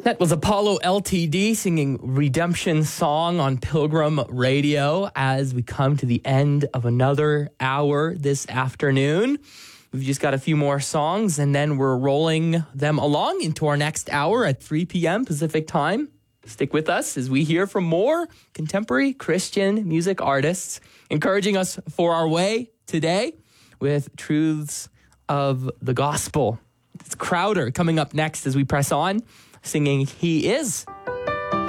That was Apollo LTD singing Redemption Song on Pilgrim Radio as we come to the end of another hour this afternoon. We've just got a few more songs and then we're rolling them along into our next hour at 3 p.m. Pacific time. Stick with us as we hear from more contemporary Christian music artists encouraging us for our way today with truths of the gospel. It's Crowder coming up next as we press on, singing He Is.